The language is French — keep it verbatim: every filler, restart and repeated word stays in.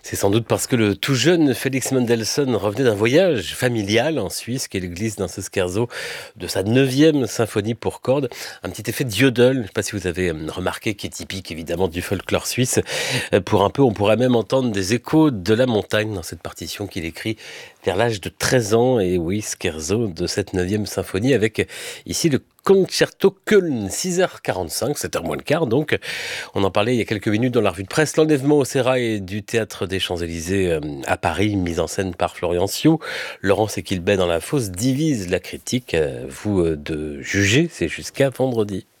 C'est sans doute parce que le tout jeune Félix Mendelssohn revenait d'un voyage familial en Suisse qu'il glisse dans ce scherzo de sa neuvième symphonie pour cordes. Un petit effet de yodel, je ne sais pas si vous avez remarqué, qui est typique évidemment du folklore suisse. Pour un peu, on pourrait même entendre des échos de la montagne dans cette partition qu'il écrit vers l'âge de treize ans. Et oui, scherzo de cette neuvième symphonie avec ici le Concerto Köln, six heures quarante-cinq, sept heures moins le quart. Donc, on en parlait il y a quelques minutes dans la revue de presse. L'enlèvement au sérail du théâtre des Champs-Élysées euh, à Paris, mise en scène par Florian Siau. Laurence Equilbet dans la fosse divise la critique. À vous euh, de juger, c'est jusqu'à vendredi.